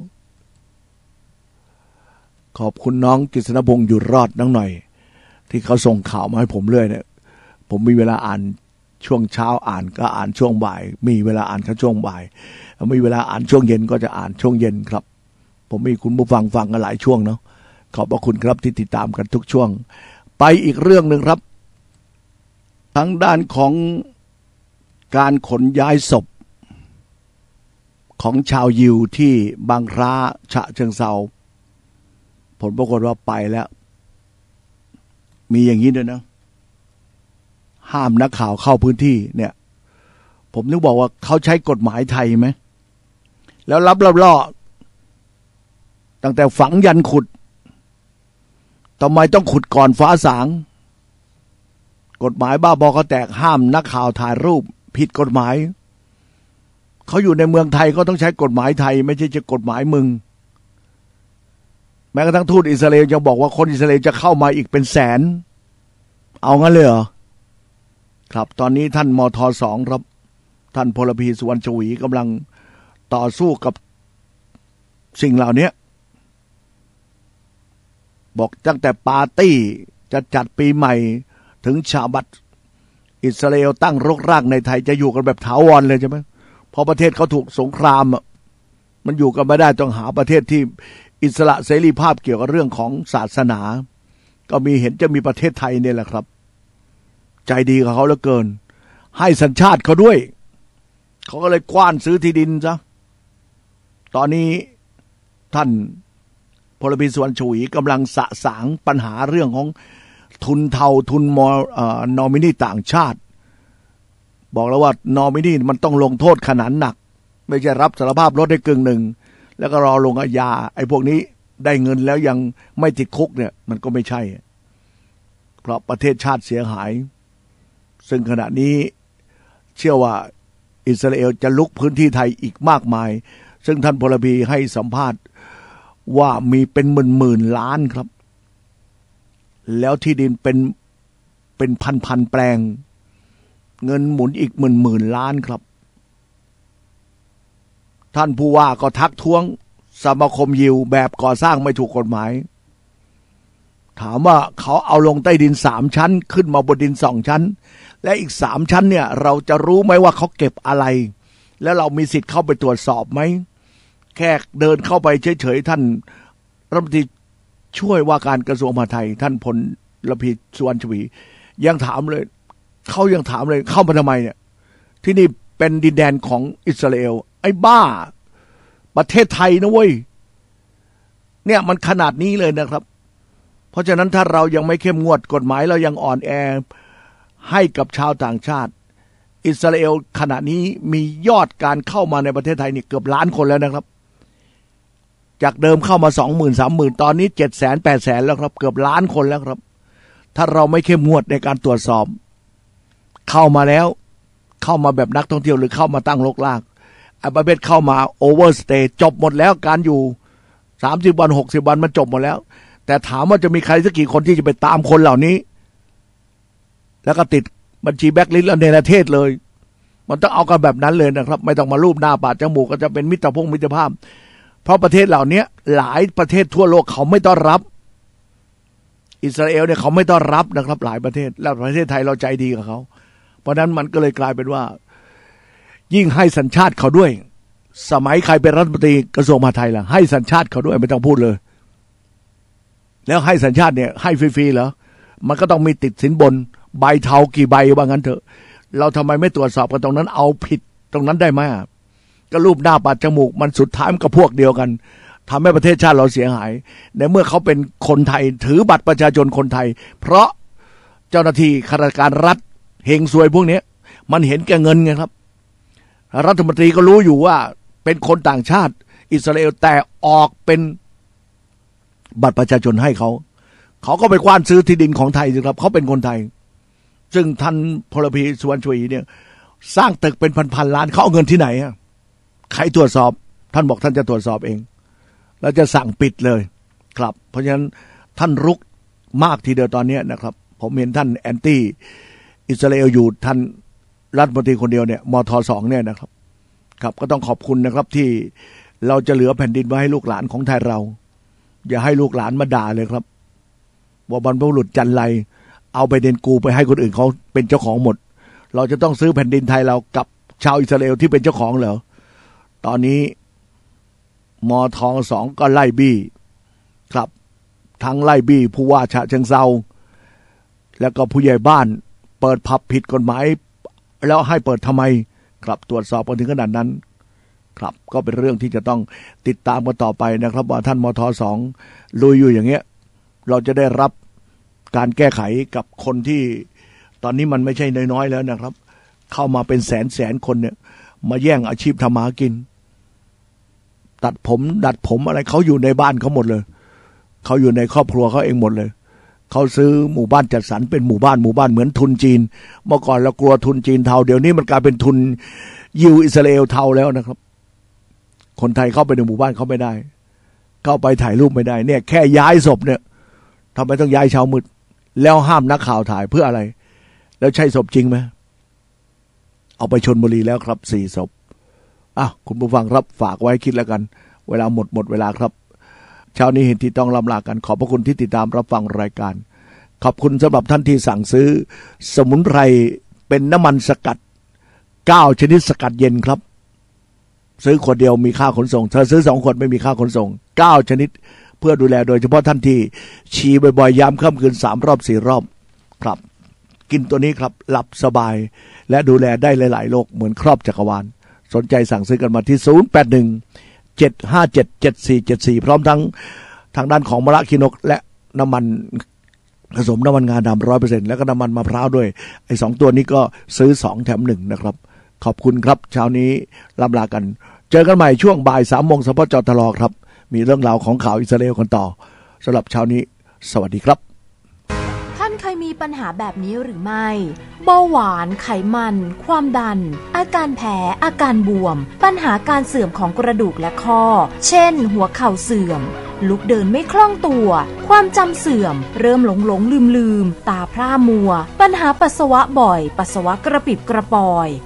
ขอบคุณน้องกฤษณพงษ์อยู่รอดน้องหน่อยที่เขาส่งข่าวมาให้ผมเรื่อยเนี่ยผมมีเวลาอ่านช่วงเช้าอ่านก็อ่านช่วงบ่ายมีเวลาอ่านแค่ช่วงบ่ายมีเวลาอ่านช่วงเย็นก็จะอ่านช่วงเย็นครับผมมีคุณผู้ฟังฟังกันหลายช่วงเนาะขอบพระคุณครับที่ติดตามกันทุกช่วงไปอีกเรื่องหนึ่งครับทางด้านของการขนย้ายศพของชาวยิวที่บางพระฉะเชิงเทราผลปรากฏว่าไปแล้วมีอย่างนี้ด้วยนะห้ามนักข่าวเข้าพื้นที่เนี่ยผมนึกบอกว่าเขาใช้กฎหมายไทยไหมแล้วรับรับล่อตั้งแต่ฝังยันขุดทำไมต้องขุดก่อนฟ้าสางกฎหมายบ้าบอเขาแตกห้ามนักข่าวถ่ายรูปผิดกฎหมายเขาอยู่ในเมืองไทยก็ต้องใช้กฎหมายไทยไม่ใช่จะกฎหมายมึงแม้กระทั่งทูตอิสราเอลยังบอกว่าคนอิสราเอลจะเข้ามาอีกเป็นแสนเอางั้นเลยเหรอครับตอนนี้ท่านมทสองครับท่านพลพีสุวรรณชวีกำลังต่อสู้กับสิ่งเหล่านี้บอกตั้งแต่ปาร์ตี้จะจัดปีใหม่ถึงชาบัตอิสราเอลตั้งรกรากในไทยจะอยู่กันแบบถาวรเลยใช่ไหมพอประเทศเขาถูกสงครามมันอยู่กันไม่ได้ต้องหาประเทศที่อิสระเสรีภาพเกี่ยวกับเรื่องของศาสนาก็มีเห็นจะมีประเทศไทยเนี่ยแหละครับใจดีกับเขาเหลือเกินให้สัญชาติเขาด้วยเขาก็เลยกว้านซื้อที่ดินซะตอนนี้ท่านพลพีสุวรรณชวีกำลังสะสางปัญหาเรื่องของทุนเทาทุนมอนอมินีต่างชาติบอกแล้วว่านอมินีมันต้องลงโทษขนาดหนักไม่ใช่รับสารภาพลดได้กึ่งหนึ่งแล้วก็รอลงอาญาไอ้พวกนี้ได้เงินแล้วยังไม่ติดคุกเนี่ยมันก็ไม่ใช่เพราะประเทศชาติเสียหายซึ่งขณะนี้เชื่อว่าอิสราเอลจะลุกพื้นที่ไทยอีกมากมายซึ่งท่านพลบีให้สัมภาษณ์ว่ามีเป็นหมื่นหมื่นล้านครับแล้วที่ดินเป็นเป็นพันพันแปลงเงินหมุนอีกหมื่นหมื่นล้านครับท่านผู้ว่าก็ทักท้วงสมาคมยิวแบบก่อสร้างไม่ถูกกฎหมายถามว่าเขาเอาลงใต้ดินสามชั้นขึ้นมาบนดินสองชั้นและอีกสามชั้นเนี่ยเราจะรู้ไหมว่าเขาเก็บอะไรแล้วเรามีสิทธิ์เข้าไปตรวจสอบไหมแค่เดินเข้าไปเฉยๆท่านรัฐมนตรีช่วยว่าการกระทรวงมหาดไทยท่านพลพีสุวรรณชวียังถามเลยเขายังถามเลยเข้ามาทำไมเนี่ยที่นี่เป็นดินแดนของอิสราเอลไอ้บ้าประเทศไทยนะเว้ยเนี่ยมันขนาดนี้เลยนะครับเพราะฉะนั้นถ้าเรายังไม่เข้มงวดกฎหมายเรายังอ่อนแอให้กับชาวต่างชาติอิสราเอลขณะนี้มียอดการเข้ามาในประเทศไทยนี่เกือบล้านคนแล้วนะครับจากเดิมเข้ามา สองหมื่น สามหมื่น ตอนนี้ เจ็ดแสน แปดแสน แล้วครับเกือบล้านคนแล้วครับถ้าเราไม่เข้มงวดในการตรวจสอบเข้ามาแล้วเข้ามาแบบนักท่องเที่ยวหรือเข้ามาตั้งรกรากไอ้ประเภทเข้ามาโอเวอร์สเตย์จบหมดแล้วการอยู่สามสิบวันหกสิบวันมันจบหมดแล้วแต่ถามว่าจะมีใครสักกี่คนที่จะไปตามคนเหล่านี้แล้วก็ติดบัญชีแบ็คลิสต์แล้วในประเทศเลยมันต้องเอากันแบบนั้นเลยนะครับไม่ต้องมารูปหน้าปาดจมูกก็จะเป็นมิตรพงมิตรภาพเพราะประเทศเหล่านี้หลายประเทศทั่วโลกเขาไม่ต้อนรับอิสราเอลเนี่ยเขาไม่ต้อนรับนะครับหลายประเทศแล้วประเทศไทยเราใจดีกับเขาเพราะนั้นมันก็เลยกลายเป็นว่ายิ่งให้สัญชาติเขาด้วยสมัยใครเป็นรัฐมนตรีกระทรวงมหาดไทยล่ะให้สัญชาติเขาด้วยไม่ต้องพูดเลยแล้วให้สัญชาติเนี่ยให้ฟรีๆเหรอมันก็ต้องมีติดสินบนใบเทากี่ใบว่างั้นเถอะเราทำไมไม่ตรวจสอบกันตรงนั้นเอาผิดตรงนั้นได้ไหมก็รูปหน้าปาดจมูกมันสุดท้ายมันก็พวกเดียวกันทำให้ประเทศชาติเราเสียหายในเมื่อเขาเป็นคนไทยถือบัตรประชาชนคนไทยเพราะเจ้าหน้าที่ข้าราชการรัฐเฮงซวยพวกนี้มันเห็นแก่เงินไงครับรัฐมนตรีก็รู้อยู่ว่าเป็นคนต่างชาติอิสราเอลแต่ออกเป็นบัตรประชาชนให้เขาเขาก็ไปกว้านซื้อที่ดินของไทยสิครับเขาเป็นคนไทยซึ่งท่านพลพีสุวรรณชวีเนี่ยสร้างตึกเป็นพันๆล้านเขาเอาเงินที่ไหนอะใครตรวจสอบท่านบอกท่านจะตรวจสอบเองแล้วจะสั่งปิดเลยครับเพราะฉะนั้นท่านรุกมากทีเดียวตอนนี้นะครับผมเห็นท่านแอนตี้อิสราเอลอยู่ท่านรัฐมนตรีคนเดียวเนี่ยมทสองเนี่ยนะครับครับก็ต้องขอบคุณนะครับที่เราจะเหลือแผ่นดินไว้ให้ลูกหลานของไทยเราอย่าให้ลูกหลานมาด่าเลยครับว่าบรรพบุรุษจันไรเอาไปเดนกูไปให้คนอื่นเขาเป็นเจ้าของหมดเราจะต้องซื้อแผ่นดินไทยเรากับชาวอิสราเอลที่เป็นเจ้าของเหรอตอนนี้มทสองก็ไล่บี้ครับทั้งไล่บี้ผู้ว่าฉะเชิงเทราแล้วก็ผู้ใหญ่บ้านเปิดผับผิดกฎหมายแล้วให้เปิดทำไมครับตรวจสอบกันถึงขนาดนั้นครับก็เป็นเรื่องที่จะต้องติดตามกันต่อไปนะครับว่าท่านมทสองลุยอยู่อย่างเงี้ยเราจะได้รับการแก้ไขกับคนที่ตอนนี้มันไม่ใช่น้อยๆแล้วนะครับเข้ามาเป็นแสนแสนคนเนี่ยมาแย่งอาชีพทำมาหากินตัดผมดัดผมอะไรเขาอยู่ในบ้านเขาหมดเลยเขาอยู่ในครอบครัวเขาเองหมดเลยเขาซื้อหมู่บ้านจัดสรรเป็นหมู่บ้านหมู่บ้านเหมือนทุนจีนเมื่อก่อนเรากลัวทุนจีนเทาเดี๋ยวนี้มันกลายเป็นทุนยิวอิสราเอลเทาแล้วนะครับคนไทยเข้าไปในหมู่บ้านเขาไม่ได้เข้าไปถ่ายรูปไม่ได้เนี่ยแค่ย้ายศพเนี่ยทำไมต้องย้ายเช้ามืดแล้วห้ามนักข่าวถ่ายเพื่ออะไรแล้วใช่ศพจริงไหมเอาไปชลบุรีแล้วครับสี่ศพอ่ะคุณผู้ฟังครับฝากไว้คิดแล้วกันเวลาหมดหมดเวลาครับเช้านี้เห็นที่ต้องลำลากันขอบพระคุณที่ติดตามรับฟังรายการขอบคุณสำหรับท่านที่สั่งซื้อสมุนไพรเป็นน้ำมันสกัดเก้าชนิดสกัดเย็นครับซื้อขวดเดียวมีค่าขนส่งเธอซื้อสองขวดไม่มีค่าขนส่งเก้าชนิดเพื่อดูแลโดยเฉพาะท่านที่ฉี่บ่อยๆยามค่ำคืนสามรอบสี่รอบครับกินตัวนี้ครับหลับสบายและดูแลได้หลายๆโรคเหมือนครอบจักรวาลสนใจสั่งซื้อกันมาที่ศูนย์ แปด หนึ่ง เจ็ด ห้า เจ็ด เจ็ด สี่ เจ็ด สี่พร้อมทั้งทางด้านของมะระขี้นกและน้ำมันผสมน้ำมันงาดำ ร้อยเปอร์เซ็นต์ แล้วก็น้ำมันมะพร้าวด้วยไอ้สองตัวนี้ก็ซื้อสองแถมหนึ่งนะครับขอบคุณครับเช้านี้ลำลากันเจอกันใหม่ช่วงบ่ายสามโมงสปจทลครับมีเรื่องราวของข่าวอิสราเอลกันต่อสำหรับเช้านี้สวัสดีครับท่านเคยมีปัญหาแบบนี้หรือไม่เบาหวานไขมันความดันอาการแพ้อาการบวมปัญหาการเสื่อมของกระดูกและข้อเช่นหัวเข่าเสื่อมลุกเดินไม่คล่องตัวความจำเสื่อมเริ่มหลงหลงลืมลืมตาพร่ามัวปัญหาปัสสาวะบ่อยปัสสาวะกระปิดกระปอย